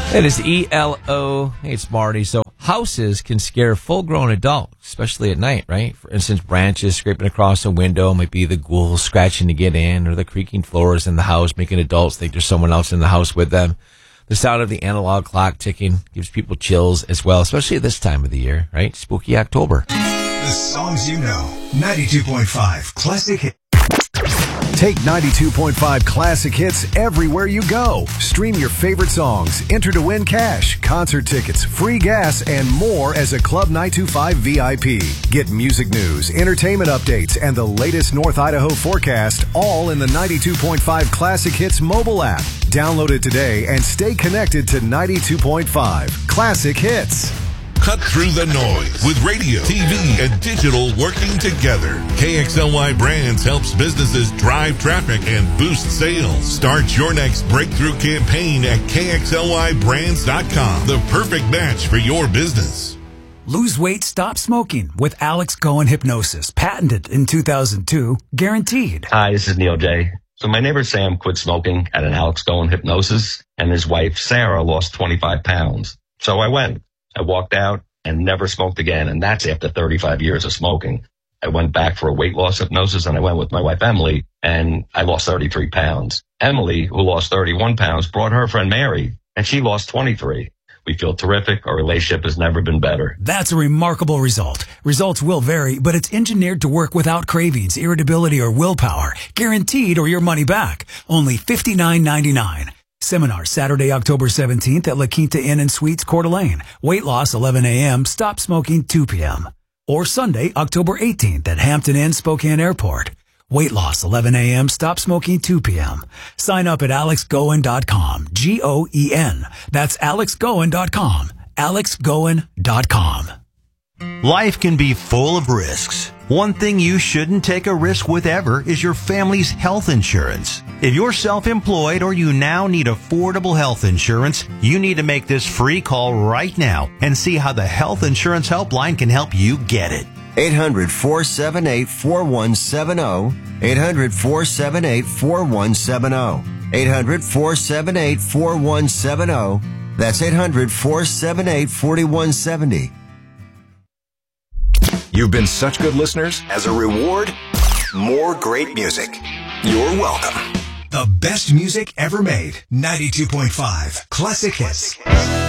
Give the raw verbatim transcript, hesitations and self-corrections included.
It is E L O. Hey, it's Marty. So houses can scare full-grown adults, especially at night, right? For instance, branches scraping across a window might be the ghouls scratching to get in, or the creaking floors in the house making adults think there's someone else in the house with them. The sound of the analog clock ticking gives people chills as well, especially at this time of the year, right? Spooky October. The songs you know. ninety-two point five Classic Hit. Take ninety-two point five Classic Hits everywhere you go. Stream your favorite songs, enter to win cash, concert tickets, free gas, and more as a Club nine two five V I P. Get music news, entertainment updates, and the latest North Idaho forecast all in the ninety-two point five Classic Hits mobile app. Download it today and stay connected to ninety-two point five Classic Hits. Cut through the noise with radio, T V, and digital working together. K X L Y Brands helps businesses drive traffic and boost sales. Start your next breakthrough campaign at K X L Y brands dot com. The perfect match for your business. Lose weight, stop smoking with Alex Goen Hypnosis. Patented in two thousand two, guaranteed. Hi, this is Neil J. So my neighbor Sam quit smoking at an Alex Goen Hypnosis, and his wife Sarah lost twenty-five pounds. So I went. I walked out and never smoked again, and that's after thirty-five years of smoking. I went back for a weight loss hypnosis, and I went with my wife Emily, and I lost thirty-three pounds. Emily, who lost thirty-one pounds, brought her friend Mary, and she lost twenty-three. We feel terrific. Our relationship has never been better. That's a remarkable result. Results will vary, but it's engineered to work without cravings, irritability, or willpower. Guaranteed or your money back. Only fifty-nine ninety-nine. Seminar Saturday, October seventeenth at La Quinta Inn and Suites, Coeur d'Alene. Weight loss eleven a.m., stop smoking two p.m. Or Sunday, October eighteenth at Hampton Inn, Spokane Airport. Weight loss eleven a.m., stop smoking two p.m. Sign up at alex goen dot com. G O E N. That's alex goen dot com. alex goen dot com. Life can be full of risks. One thing you shouldn't take a risk with ever is your family's health insurance. If you're self-employed or you now need affordable health insurance, you need to make this free call right now and see how the Health Insurance Helpline can help you get it. eight hundred, four seven eight, four one seven zero. eight hundred, four seven eight, four one seven zero. eight hundred, four seven eight, four one seven zero. That's eight hundred, four seven eight, four one seven zero. You've been such good listeners. As a reward, more great music. You're welcome. The best music ever made. ninety-two point five Classic Hits.